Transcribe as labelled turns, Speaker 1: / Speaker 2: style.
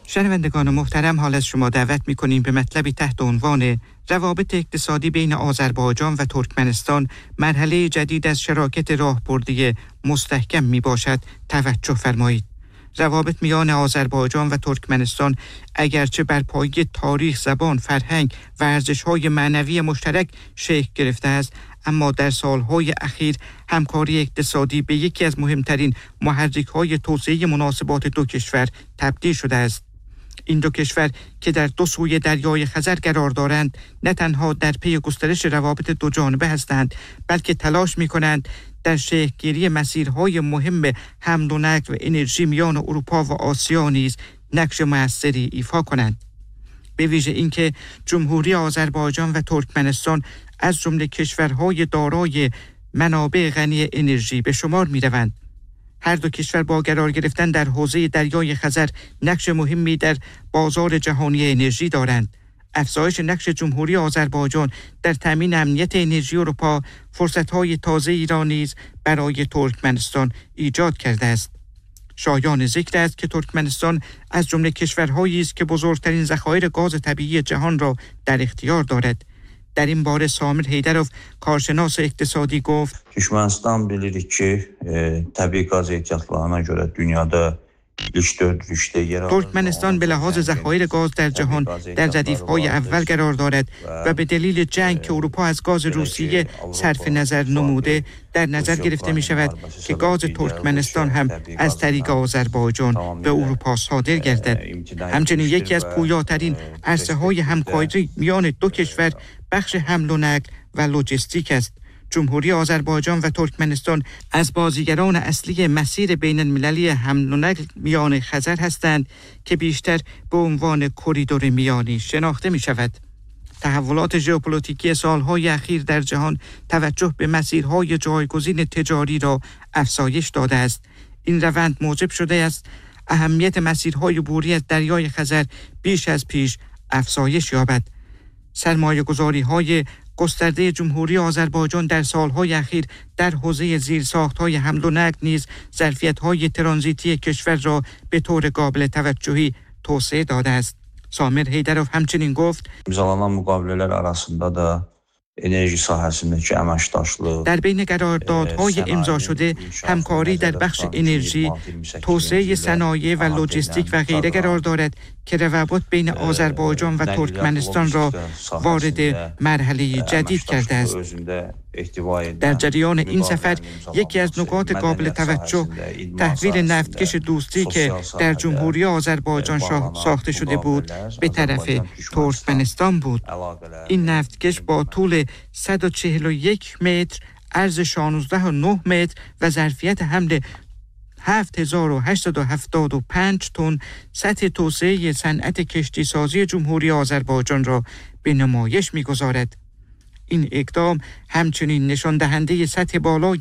Speaker 1: شنوندگان محترم، حال از شما دعوت می‌کنیم به مطلبی تحت عنوان روابط اقتصادی بین آذربایجان و ترکمنستان مرحله جدید از شراکت راهبردی مستحکم میباشد توجه فرمایید. روابط میان آذربایجان و ترکمنستان اگرچه بر پایه تاریخ، زبان، فرهنگ و ارزش‌های معنوی مشترک شکل گرفته است، اما در سالهای اخیر همکاری اقتصادی به یکی از مهمترین محرک‌های توسعه مناسبات دو کشور تبدیل شده است. این دو کشور که در دو سوی دریای خزر قرار دارند، نه تنها در پی گسترش روابط دو جانبه هستند، بلکه تلاش می‌کنند در شکل‌گیری مسیرهای مهم حمل و نقل و انرژی میان اروپا و آسیا نیز نقش موثری ایفا کنند. به ویژه اینکه جمهوری آذربایجان و ترکمنستان از جمله کشورهای دارای منابع غنی انرژی به شمار می‌روند. هر دو کشور با قرار گرفتن در حوزه دریای خزر نقش مهمی در بازار جهانی انرژی دارند. افزایش نقش جمهوری آذربایجان در تامین امنیت انرژی اروپا فرصت‌های تازه‌ای را نیز برای ترکمنستان ایجاد کرده است. شایان ذکر است که ترکمنستان از جمله کشورهایی است که بزرگترین ذخایر گاز طبیعی جهان را در اختیار دارد. در این باره سامر حیدروف، کارشناس اقتصادی، گفت:
Speaker 2: Türkmenistan bilirik ki, təbii qaz ehtiyatlarına görə dünyada ilk dördüncüdə yer alır.
Speaker 1: ترکمنستان به لحاظ ذخایر گاز در جهان در ردیف‌های اول قرار دارد و به دلیل جنگ که اروپا از گاز روسیه صرف نظر نموده، در نظر گرفته می شود که گاز ترکمنستان هم از طریق آذربایجان به اروپا صادر گردد. همچنین یکی از پویاترین عرصه‌های همکاری میان دو کشور بخش حمل و نقل و لوجستیک است. جمهوری آذربایجان و ترکمنستان از بازیگران اصلی مسیر بین المللی حمل و نقل میان خزر هستند که بیشتر به عنوان کریدور میانی شناخته می شود. تحولات ژئوپلیتیکی سالهای اخیر در جهان توجه به مسیرهای جایگزین تجاری را افزایش داده است. این روند موجب شده است اهمیت مسیرهای عبوری از دریای خزر بیش از پیش افزایش یابد. سرمایه‌گذاری‌های گسترده جمهوری آذربایجان در سالهای اخیر در حوزه زیرساخت‌های حمل و نقل نیز ظرفیت‌های ترانزیتی کشور را به طور قابل توجهی توسعه داده است. سامر حیدروف همچنین گفت:
Speaker 2: İmzalanan müqavilələr arasında da enerji sahəsindəki əməkdaşlıq،
Speaker 1: در بین قراردادهای امضا شده همکاری در بخش انرژی، توسعه صنایع و لوجستیک و غیره قرار دارد که روابط بین آذربایجان و ترکمنستان را وارد مرحله جدید کرده است. در جریان این سفر یکی از نکات قابل توجه تحویل نفتکش دوستی که در جمهوری آذربایجان ساخته شده بود به طرف ترکمنستان بود. این نفتکش با طول 141 متر، عرض 16.9 متر و ظرفیت حمل 7875 تن سطح توسعه صنعت کشتی سازی جمهوری آذربایجان را به نمایش می‌گذارد. این اقدام همچنین نشان دهنده سطح بالای